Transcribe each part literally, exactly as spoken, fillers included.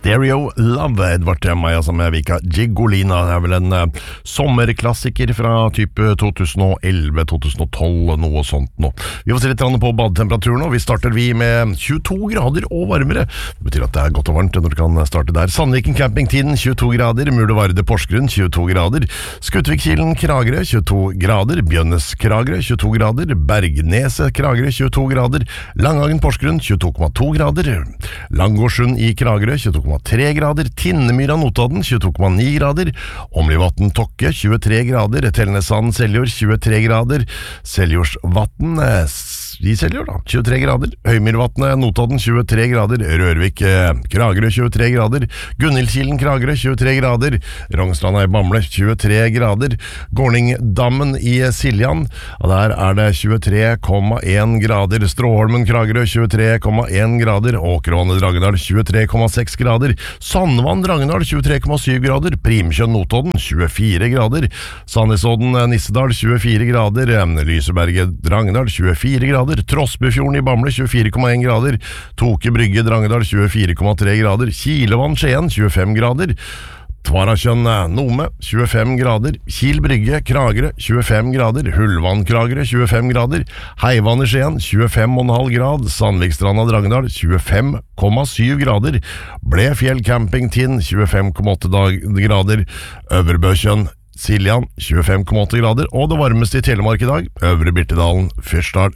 Stereo Love, Edvard Maja som er Vika Gigolina. Det er vel en uh, sommerklassiker fra type tjueelleve tjuetolv, noe sånt nå. Vi får se litt på badetemperaturen nå. Vi starter vi med tjueto grader og varmere. Det betyr at det er godt og varmt når du kan starte der. Sandviken campingtiden tjueto grader, Mulevarde Porsgrunn tjueto grader, Skutvik-Kilen Kragerø tjueto grader, Bjønnes Kragerø tjueto grader, Bergneset Kragerø tjueto grader, Langhagen Porsgrunn tjueto komma to grader, Langårdsund i Kragerø tjueto komma tre grader, Tinnemyra Notodden tjueto komma ni grader, Omlivatn Tokke tjuetre grader, Telnesand Seljord tjuetre grader, Seljordsvatn i Seljord da, tjuetre grader, Høymyrvatnet Notodden tjuetre grader, Rørvik Kragerø tjuetre grader, Gunnhildkilen Kragerø tjuetre grader, Rongstranda i Bamble tjuetre grader, Gårdingdammen i Siljan, og der er det tjuetre komma en grader, Stråholmen Kragerø tjuetre komma en grader, Åkervannet Drangedal tjuetre komma seks grader, Sandvann Drangedal tjuetre komma syv grader, Primkjønn Notodden tjuefire grader, Sandnesodden Nissedal tjuefire grader, Lyseberget Drangedal tjuefire grader, Trossbufjorden i Bamble tjuefire komma en grader, Toke Brygge Drangedal tjuefire komma tre grader, Kilevann Skien tjuefem grader, Tvarakjønn Nome tjuefem grader, Kil Brygge Kragerø tjuefem grader, Hullvann Kragerø tjuefem grader, Heivann i Skien tjuefem komma fem grad, Sandvikstranda Drangedal tjuefem komma syv grader, Blefjell Camping Tinn tjuefem komma åtte grader, Øverbøkjønn Siljan tjuefem komma åtte grader, og det varmeste i Telemark i dag, Øvre Birtedalen Fyrsdal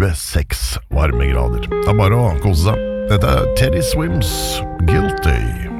tjueseks varmegrader. Det er bare å kose seg. Dette er Teddy Swims Guilty.